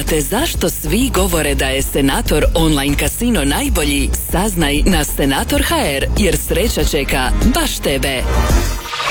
te zašto svi govore da je Senator online kasino najbolji? Saznaj na Senator.hr jer sreća čeka baš tebe.